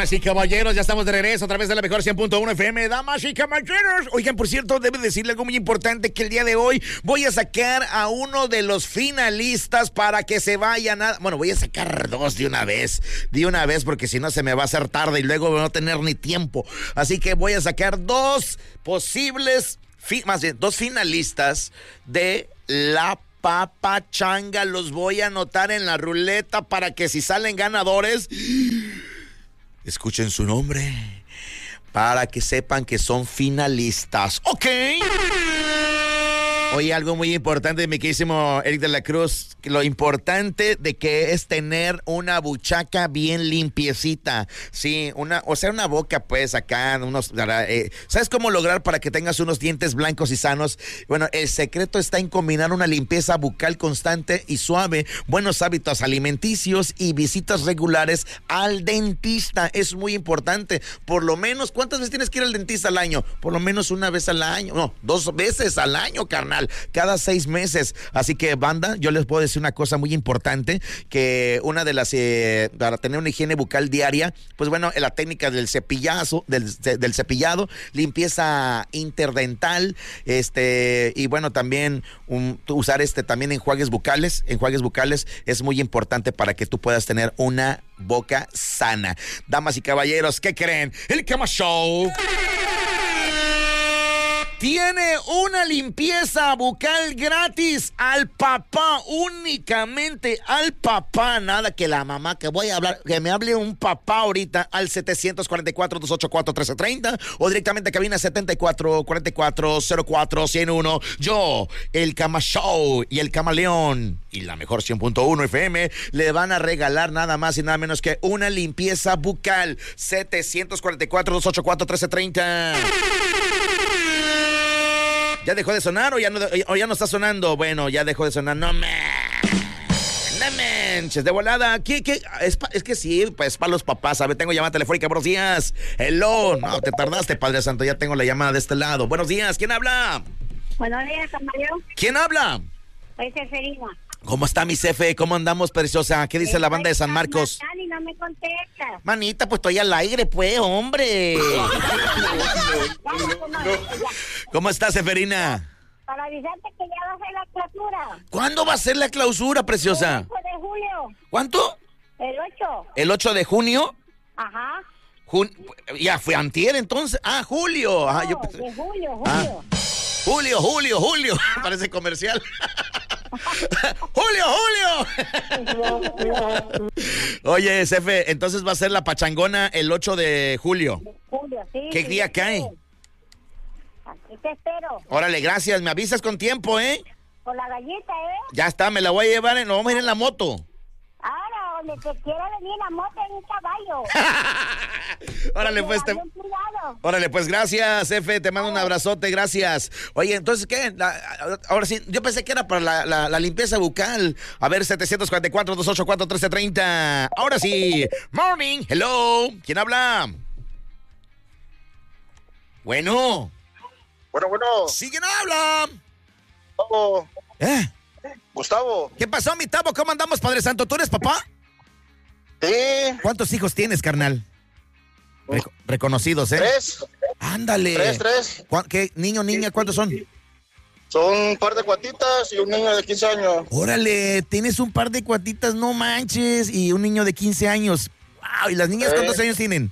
Damas y caballeros, ya estamos de regreso a través de la mejor 100.1 FM. Damas y caballeros. Oigan, por cierto, debo decirle algo muy importante, que el día de hoy voy a sacar a uno de los finalistas para que se vayan a... Bueno, voy a sacar dos de una vez, porque si no se me va a hacer tarde y luego no tener ni tiempo. Así que voy a sacar dos posibles, dos finalistas de la papachanga. Los voy a anotar en la ruleta para que si salen ganadores... escuchen su nombre para que sepan que son finalistas. ¡Ok! Oye, algo muy importante, mi queridísimo Eric de la Cruz, lo importante de que es tener una buchaca bien limpiecita, sí, una boca pues acá, ¿sabes cómo lograr para que tengas unos dientes blancos y sanos? Bueno, el secreto está en combinar una limpieza bucal constante y suave, buenos hábitos alimenticios y visitas regulares al dentista. Es muy importante. Por lo menos, ¿cuántas veces tienes que ir al dentista al año? Por lo menos una vez al año, no, 2 veces al año, carnal. Cada 6 meses. Así que, banda, yo les puedo decir una cosa muy importante, que una de las, para tener una higiene bucal diaria, pues bueno, la técnica del cepillazo, del cepillado, limpieza interdental, y bueno, también usar también enjuagues bucales es muy importante para que tú puedas tener una boca sana. Damas y caballeros, ¿qué creen? El Cama Show tiene una limpieza bucal gratis al papá, únicamente al papá, nada que la mamá, que voy a hablar, que me hable un papá ahorita al 744-284-1330 o directamente a cabina 74-44-04-101. Yo, el Cama Show y el Camaleón y la mejor 100.1 FM le van a regalar nada más y nada menos que una limpieza bucal. 744-284-1330. ¿Ya dejó de sonar o ya no está sonando? Bueno, ya dejó de sonar. No manches, de volada. ¿Qué? Es que sí, pues para los papás. A ver, tengo llamada telefónica. Buenos días. Hello. No, te tardaste, Padre Santo. Ya tengo la llamada de este lado. Buenos días. ¿Quién habla? Buenos días, Mario. ¿Quién habla? Soy Seferina. ¿Cómo está mi Cefe? ¿Cómo andamos, preciosa? ¿Qué dice la banda de San Marcos? Y no me contesta. Manita, pues estoy al aire, pues, hombre. ¿Cómo estás, Seferina? Para avisarte que ya va a ser la clausura. ¿Cuándo va a ser la clausura, preciosa? El 8 de julio. ¿Cuánto? El 8. ¿El 8 de junio? Ajá. Ya fue antier, entonces. Ah, julio. No, de julio. Julio. Parece comercial. ¡Julio! Oye, Cefe, entonces va a ser la pachangona el 8 de julio. Julio, sí. ¿Qué día cae? Aquí te espero. Órale, gracias. Me avisas con tiempo, ¿eh? Con la galleta, ¿eh? Ya está, me la voy a llevar, nos vamos a ir en la moto. Ahora, donde te quiera venir la moto en un caballo. Órale, pues, gracias, Efe, te mando un abrazote, gracias. Oye, entonces, ¿qué? Ahora sí, yo pensé que era para la limpieza bucal. A ver, 744-284-1330. Ahora sí, morning, hello, ¿quién habla? Bueno. ¿Sí, quién habla? Gustavo. ¿Qué pasó, mi Tavo? ¿Cómo andamos, Padre Santo? ¿Tú eres papá? Sí. ¿Cuántos hijos tienes, carnal? Reconocidos, ¿eh? 3. Ándale. 3. ¿Qué niño, niña, cuántos son? Son un par de cuatitas y un niño de 15 años. Órale, tienes un par de cuatitas, no manches, y un niño de 15 años. Wow, ¿y las niñas cuántos años tienen?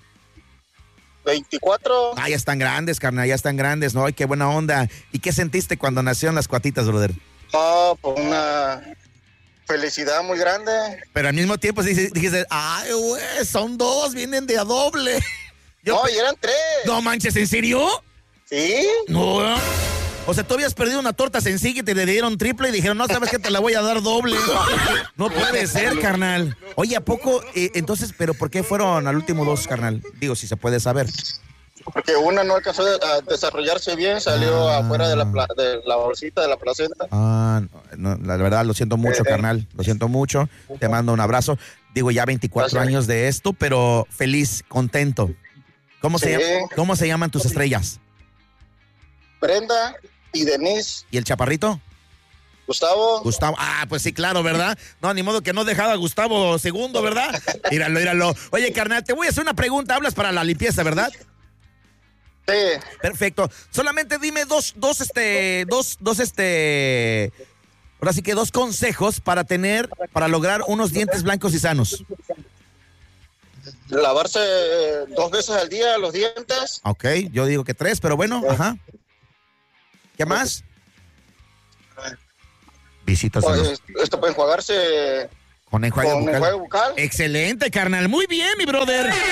24. Ah, ya están grandes, carnal, ya están grandes, ¿no? Ay, qué buena onda. ¿Y qué sentiste cuando nacieron las cuatitas, brother? No, pues una felicidad muy grande. Pero al mismo tiempo dijiste, ay, güey, son 2, vienen de a doble. Y eran 3. No manches, ¿en serio? Sí. No. O sea, tú habías perdido una torta sencilla y te le dieron triple y dijeron, no, ¿sabes qué? Te la voy a dar doble. No puede ser, carnal. Oye, ¿a poco? Entonces, ¿pero por qué fueron al último 2, carnal? Digo, si se puede saber. Porque una no alcanzó a desarrollarse bien, salió afuera de la bolsita de la placenta. No, la verdad, lo siento mucho, carnal. Lo siento mucho. Te mando un abrazo. Digo, ya 24 años de esto, pero feliz, contento. ¿Cómo se llaman tus estrellas? Brenda y Denise. ¿Y el chaparrito? Gustavo. Gustavo, pues sí, claro, ¿verdad? No, ni modo que no dejaba a Gustavo segundo, ¿verdad? Míralo. Oye, carnal, te voy a hacer una pregunta. Hablas para la limpieza, ¿verdad? Sí. Perfecto. Solamente dime dos, ahora sí que dos consejos para lograr unos dientes blancos y sanos. Lavarse 2 veces al día los dientes. Ok, yo digo que 3, pero bueno, ajá. ¿Qué más? Visitas a los... Esto puede enjuagarse con enjuague bucal. Excelente, carnal. Muy bien, mi brother. ¿Qué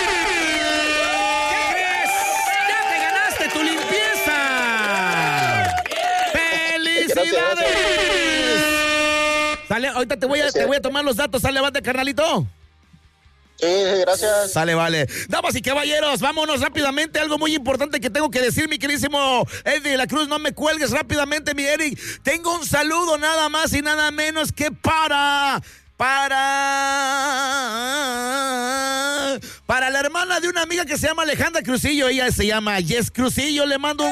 crees? ¡Ya te ganaste tu limpieza! ¡Felicidades! Gracias. Sale, ahorita te voy a tomar los datos. Sale, levante, carnalito. Sí, gracias. Sale, vale. Damas y caballeros, vámonos rápidamente. Algo muy importante que tengo que decir, mi queridísimo Eddie de la Cruz. No me cuelgues rápidamente, mi Eric. Tengo un saludo nada más y nada menos que para la hermana de una amiga que se llama Alejandra Crucillo. Ella se llama Jess Crucillo. Le mando un